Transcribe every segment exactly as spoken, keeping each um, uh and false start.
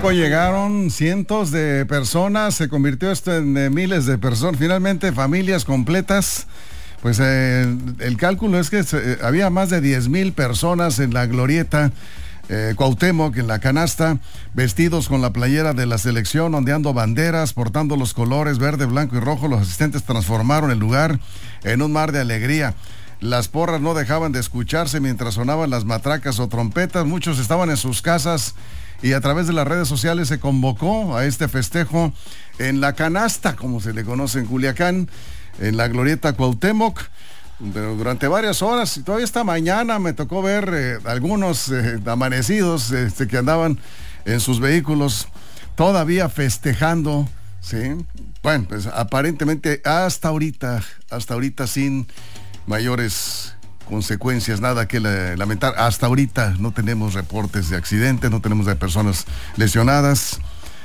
México llegaron cientos de personas, se convirtió esto en eh, miles de personas, finalmente familias completas. Pues eh, el cálculo es que se, había más de diez mil personas en la glorieta eh, Cuauhtémoc, en la canasta, vestidos con la playera de la selección, ondeando banderas, portando los colores verde, blanco y rojo. Los asistentes transformaron el lugar en un mar de alegría. Las porras no dejaban de escucharse mientras sonaban las matracas o trompetas. Muchos estaban en sus casas y a través de las redes sociales se convocó a este festejo en la canasta, como se le conoce en Culiacán, en la glorieta Cuauhtémoc, durante varias horas. Y todavía esta mañana me tocó ver eh, algunos eh, amanecidos este, que andaban en sus vehículos todavía festejando, ¿sí? Bueno, pues aparentemente hasta ahorita, hasta ahorita sin mayores consecuencias, nada que lamentar. Hasta ahorita no tenemos reportes de accidentes, no tenemos de personas lesionadas.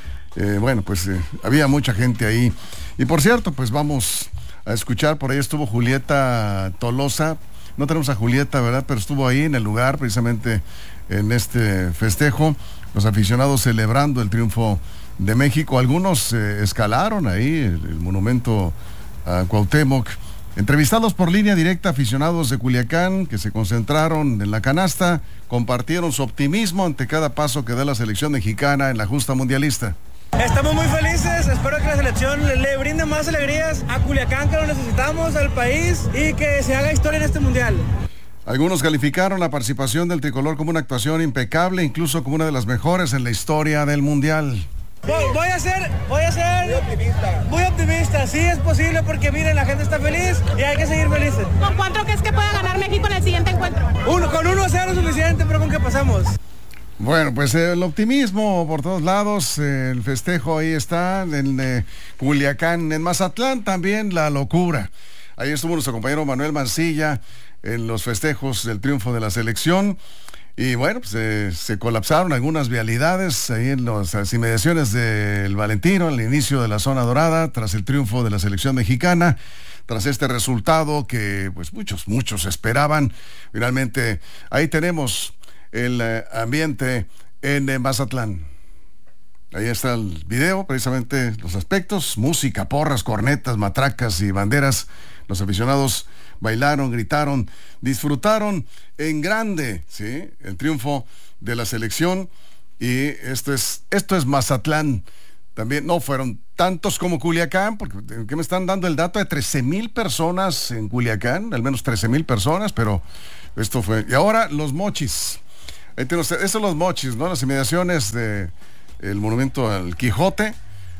Eh, bueno, pues eh, había mucha gente ahí. Y por cierto, pues vamos a escuchar, por ahí estuvo Julieta Tolosa. No tenemos a Julieta, ¿verdad? Pero estuvo ahí en el lugar, precisamente en este festejo. Los aficionados celebrando el triunfo de México. Algunos eh, escalaron ahí el, el monumento a Cuauhtémoc. Entrevistados por línea directa, aficionados de Culiacán que se concentraron en la canasta, compartieron su optimismo ante cada paso que da la selección mexicana en la justa mundialista. Estamos muy felices, espero que la selección le, le brinde más alegrías a Culiacán, que lo necesitamos, al país, y que se haga historia en este mundial. Algunos calificaron la participación del tricolor como una actuación impecable, incluso como una de las mejores en la historia del mundial. Voy, voy a ser, voy a ser muy optimista. Muy optimista, sí es posible, porque miren, la gente está feliz y hay que seguir felices. ¿Con cuánto crees que pueda ganar México en el siguiente encuentro? Uno, con uno a cero es suficiente, pero con que pasamos. Bueno, pues eh, el optimismo por todos lados, eh, el festejo ahí está, en eh, Culiacán, en Mazatlán también la locura. Ahí estuvo nuestro compañero Manuel Mancilla en los festejos del triunfo de la selección. Y bueno, pues eh, se colapsaron algunas vialidades ahí en los, las inmediaciones del Valentino, al inicio de la zona dorada, tras el triunfo de la selección mexicana, tras este resultado que pues muchos, muchos esperaban. Finalmente, ahí tenemos el eh, ambiente en eh, Mazatlán. Ahí está el video, precisamente los aspectos: música, porras, cornetas, matracas y banderas. Los aficionados bailaron, gritaron, disfrutaron en grande, ¿sí?, el triunfo de la selección. Y esto es, esto es Mazatlán. También no fueron tantos como Culiacán, porque ¿qué me están dando el dato de trece mil personas en Culiacán? Al menos trece mil personas, pero esto fue. Y ahora los Mochis. Ahí tienen ustedes, esos son los Mochis, ¿no? Las inmediaciones de el monumento al Quijote,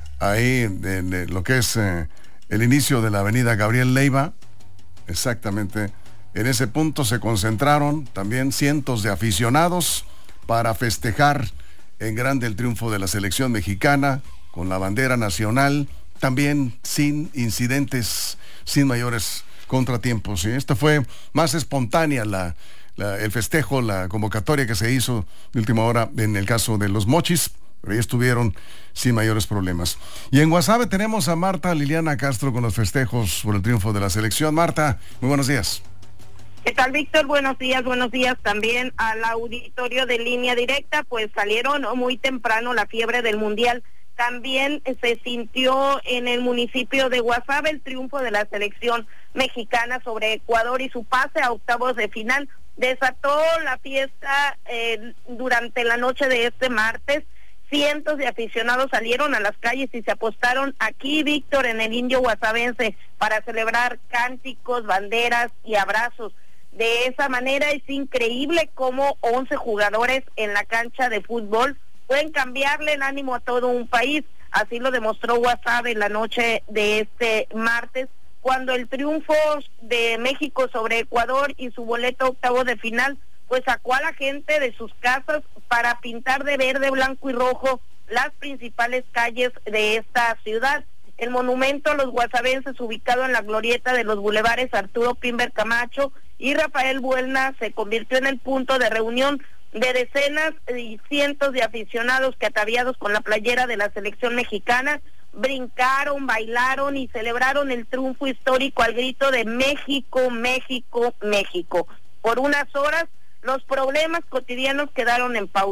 ahí en, en lo que es eh, el inicio de la avenida Gabriel Leiva. Exactamente, en ese punto se concentraron también cientos de aficionados para festejar en grande el triunfo de la selección mexicana, con la bandera nacional, también sin incidentes, sin mayores contratiempos, ¿sí? Esta fue más espontánea la, la, el festejo, la convocatoria que se hizo de última hora en el caso de los Mochis, pero ahí estuvieron sin mayores problemas. Y en Guasave tenemos a Marta Liliana Castro con los festejos por el triunfo de la selección. Marta, muy buenos días. ¿Qué tal, Víctor? Buenos días, buenos días también al auditorio de Línea Directa. Pues salieron muy temprano, la fiebre del Mundial. También se sintió en el municipio de Guasave el triunfo de la selección mexicana sobre Ecuador y su pase a octavos de final. Desató la fiesta eh, durante la noche de este martes. Cientos de aficionados salieron a las calles y se apostaron aquí, Víctor, en el Indio Guasavense, para celebrar cánticos, banderas y abrazos. De esa manera es increíble cómo once jugadores en la cancha de fútbol pueden cambiarle el ánimo a todo un país. Así lo demostró Guasave la noche de este martes, cuando el triunfo de México sobre Ecuador y su boleto a octavo de final pues sacó a la gente de sus casas para pintar de verde, blanco y rojo las principales calles de esta ciudad. El monumento a los guasavenses, ubicado en la glorieta de los bulevares Arturo Pimber Camacho y Rafael Buelna, se convirtió en el punto de reunión de decenas y cientos de aficionados que, ataviados con la playera de la selección mexicana, brincaron, bailaron y celebraron el triunfo histórico al grito de México, México, México. Por unas horas los problemas cotidianos quedaron en pausa.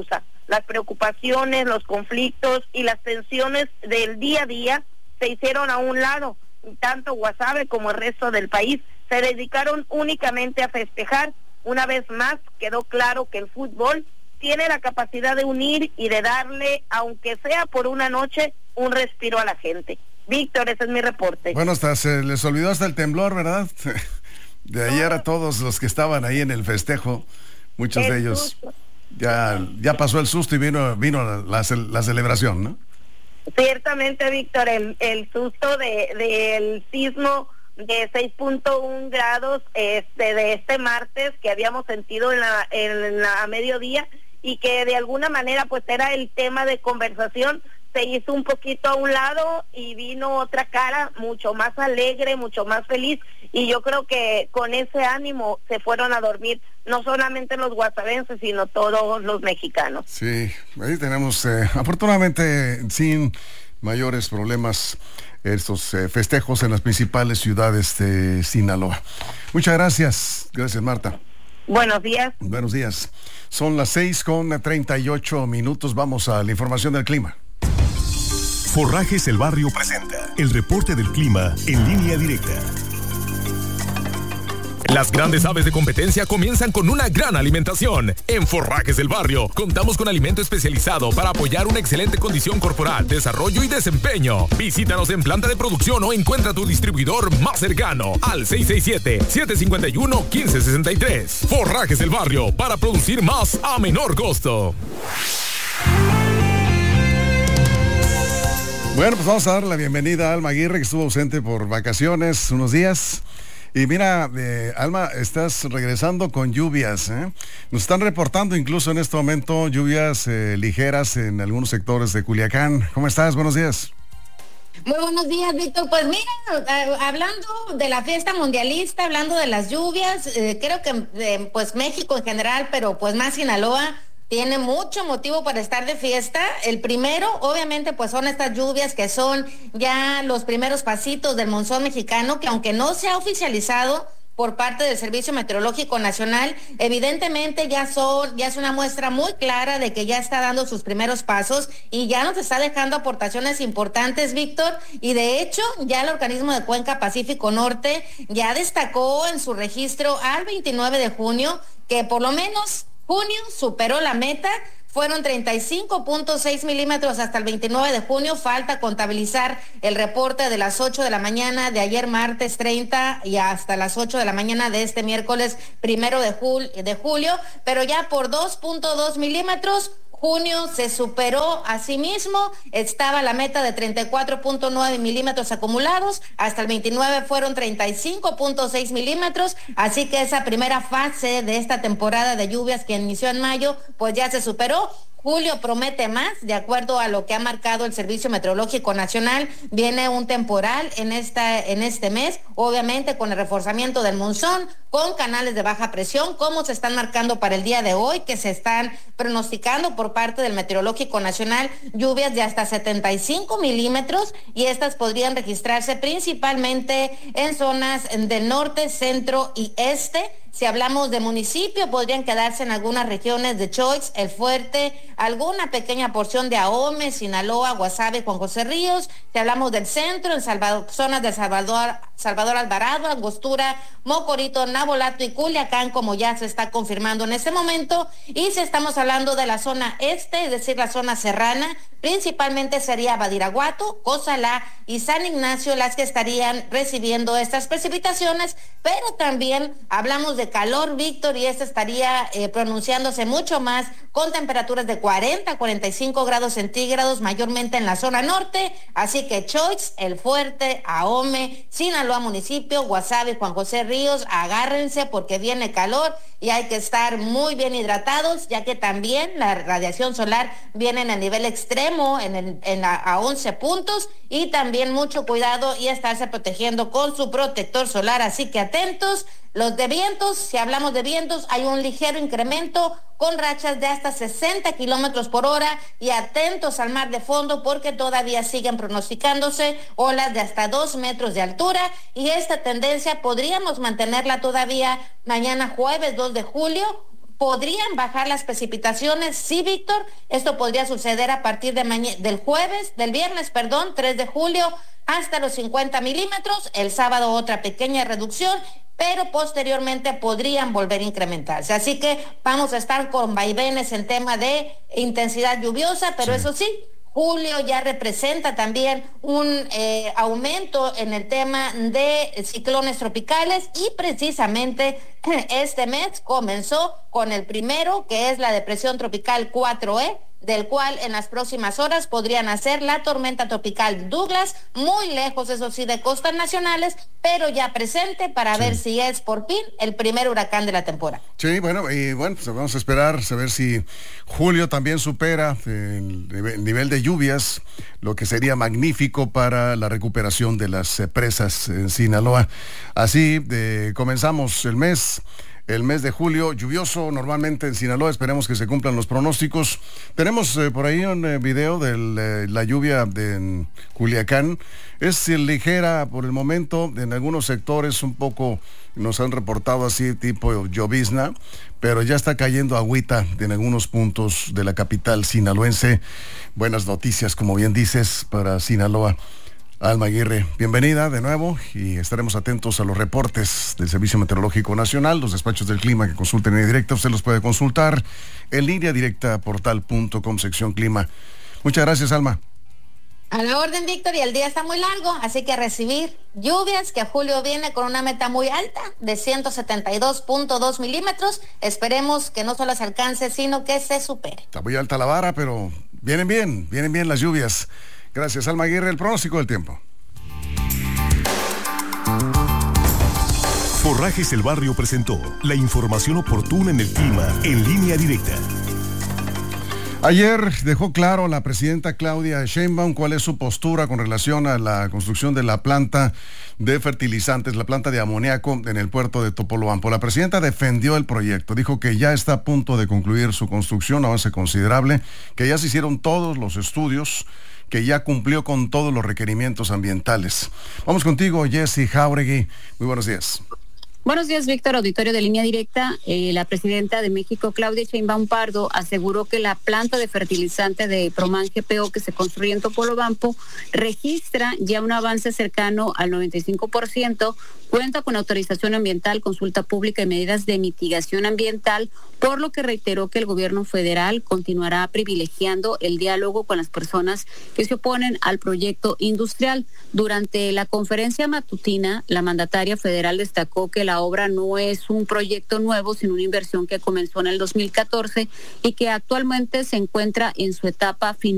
las preocupaciones, los conflictos y las tensiones del día a día se hicieron a un lado. Tanto Guasave como el resto del país se dedicaron únicamente a festejar. Una vez más quedó claro que el fútbol tiene la capacidad de unir y de darle, aunque sea por una noche, un respiro a la gente. Víctor, ese es mi reporte. Bueno, hasta se les olvidó hasta el temblor, ¿verdad? De ayer a todos los que estaban ahí en el festejo, muchos el de ellos, susto. ya ya pasó el susto y vino vino la, la, la celebración, ¿no? Ciertamente, Víctor, el, el susto de del sismo de seis punto uno grados este de este martes que habíamos sentido en la en la mediodía y que de alguna manera pues era el tema de conversación, se hizo un poquito a un lado y vino otra cara mucho más alegre, mucho más feliz, y yo creo que con ese ánimo se fueron a dormir no solamente los guasavenses, sino todos los mexicanos. Sí, ahí tenemos, eh, afortunadamente, sin mayores problemas, estos eh, festejos en las principales ciudades de Sinaloa. Muchas gracias. Gracias, Marta. Buenos días. Buenos días. Son las seis con treinta y ocho minutos. Vamos a la información del clima. Forrajes El Barrio presenta el reporte del clima en línea directa. Las grandes aves de competencia comienzan con una gran alimentación. En Forrajes El Barrio contamos con alimento especializado para apoyar una excelente condición corporal, desarrollo y desempeño. Visítanos en planta de producción o encuentra tu distribuidor más cercano al seis seis siete, siete cinco uno, uno cinco seis tres. Forrajes El Barrio, para producir más a menor costo. Bueno, pues vamos a dar la bienvenida a Alma Aguirre, que estuvo ausente por vacaciones unos días. Y mira, eh, Alma, estás regresando con lluvias, ¿eh? Nos están reportando incluso en este momento lluvias eh, ligeras en algunos sectores de Culiacán. ¿Cómo estás? Buenos días. Muy buenos días, Víctor. Pues mira, eh, hablando de la fiesta mundialista, hablando de las lluvias, eh, creo que eh, pues México en general, pero pues más Sinaloa, tiene mucho motivo para estar de fiesta. El primero, obviamente, pues son estas lluvias que son ya los primeros pasitos del monzón mexicano, que aunque no se ha oficializado por parte del Servicio Meteorológico Nacional, evidentemente ya son, ya es una muestra muy clara de que ya está dando sus primeros pasos y ya nos está dejando aportaciones importantes, Víctor, y de hecho ya el organismo de Cuenca Pacífico Norte ya destacó en su registro al veintinueve de junio que por lo menos junio superó la meta. Fueron treinta y cinco punto seis milímetros hasta el veintinueve de junio. Falta contabilizar el reporte de las ocho de la mañana de ayer martes treinta y hasta las ocho de la mañana de este miércoles primero de, jul- de julio. Pero ya por dos punto dos milímetros, junio se superó a sí mismo. Estaba la meta de treinta y cuatro punto nueve milímetros acumulados. Hasta el veintinueve fueron treinta y cinco punto seis milímetros. Así que esa primera fase de esta temporada de lluvias que inició en mayo, pues ya se superó. Julio promete más, de acuerdo a lo que ha marcado el Servicio Meteorológico Nacional. Viene un temporal en esta en este mes, obviamente con el reforzamiento del monzón, con canales de baja presión, como se están marcando para el día de hoy, que se están pronosticando por parte del Meteorológico Nacional lluvias de hasta setenta y cinco milímetros, y estas podrían registrarse principalmente en zonas del norte, centro y este. Si hablamos de municipio, podrían quedarse en algunas regiones de Choix, El Fuerte, alguna pequeña porción de Ahome, Sinaloa, Guasave, Juan José Ríos. Si hablamos del centro, en Salvador, zonas de Salvador, Salvador Alvarado, Angostura, Mocorito, Navolato y Culiacán, como ya se está confirmando en este momento. Y si estamos hablando de la zona este, es decir, la zona serrana, principalmente sería Badiraguato, Cozalá y San Ignacio las que estarían recibiendo estas precipitaciones, pero también hablamos de calor, Víctor, y este estaría eh, pronunciándose mucho más con temperaturas de cuarenta a cuarenta y cinco grados centígrados, mayormente en la zona norte. Así que Choix, El Fuerte, Ahome, Sinaloa municipio, Guasave, Juan José Ríos, agárrense porque viene calor y hay que estar muy bien hidratados, ya que también la radiación solar viene en el nivel extremo, en, el, en la, a once puntos, y también mucho cuidado y estarse protegiendo con su protector solar. Así que atentos. Los de vientos, si hablamos de vientos, hay un ligero incremento con rachas de hasta sesenta kilómetros por hora, y atentos al mar de fondo porque todavía siguen pronosticándose olas de hasta dos metros de altura, y esta tendencia podríamos mantenerla todavía mañana jueves dos de julio, ¿Podrían bajar las precipitaciones? Sí, Víctor, esto podría suceder a partir de mañana, del jueves, del viernes, perdón, tres de julio, hasta los cincuenta milímetros, el sábado otra pequeña reducción, pero posteriormente podrían volver a incrementarse. Así que vamos a estar con vaivenes en tema de intensidad lluviosa, pero sí. Eso sí, julio ya representa también un eh, aumento en el tema de ciclones tropicales y precisamente este mes comenzó con el primero, que es la depresión tropical cuatro E, del cual en las próximas horas podría nacer la tormenta tropical Douglas, muy lejos, eso sí, de costas nacionales, pero ya presente para sí. ver si es por fin el primer huracán de la temporada. Sí, bueno, y bueno, pues vamos a esperar a ver si julio también supera el, el nivel de lluvias, lo que sería magnífico para la recuperación de las eh, presas en Sinaloa. Así eh, comenzamos el mes. El mes de julio, lluvioso normalmente en Sinaloa, esperemos que se cumplan los pronósticos. Tenemos eh, por ahí un eh, video de eh, la lluvia de en Culiacán. Es eh, ligera por el momento, en algunos sectores un poco nos han reportado así tipo llovizna, pero ya está cayendo agüita en algunos puntos de la capital sinaloense. Buenas noticias, como bien dices, para Sinaloa. Alma Aguirre, bienvenida de nuevo y estaremos atentos a los reportes del Servicio Meteorológico Nacional, los despachos del clima que consulten en línea directa. Usted los puede consultar en línea directa portal punto com, sección clima. Muchas gracias, Alma. A la orden, Víctor, y el día está muy largo, así que a recibir lluvias, que julio viene con una meta muy alta de ciento setenta y dos punto dos milímetros. Esperemos que no solo se alcance, sino que se supere. Está muy alta la vara, pero vienen bien, vienen bien las lluvias. Gracias, Alma Aguirre. El pronóstico del tiempo. Forrajes El Barrio presentó la información oportuna en el clima en línea directa. Ayer dejó claro la presidenta Claudia Sheinbaum cuál es su postura con relación a la construcción de la planta de fertilizantes, la planta de amoníaco en el puerto de Topolobampo. La presidenta defendió el proyecto, dijo que ya está a punto de concluir su construcción, avance considerable, que ya se hicieron todos los estudios, que ya cumplió con todos los requerimientos ambientales. Vamos contigo, Jessy Jauregui. Muy buenos días. Buenos días, Víctor, auditorio de Línea Directa. Eh, la presidenta de México, Claudia Sheinbaum Pardo, aseguró que la planta de fertilizante de Proman G P O que se construye en Topolobampo registra ya un avance cercano al noventa y cinco por ciento, cuenta con autorización ambiental, consulta pública y medidas de mitigación ambiental, por lo que reiteró que el gobierno federal continuará privilegiando el diálogo con las personas que se oponen al proyecto industrial. Durante la conferencia matutina, la mandataria federal destacó que la obra no es un proyecto nuevo, sino una inversión que comenzó en el dos mil catorce y que actualmente se encuentra en su etapa final.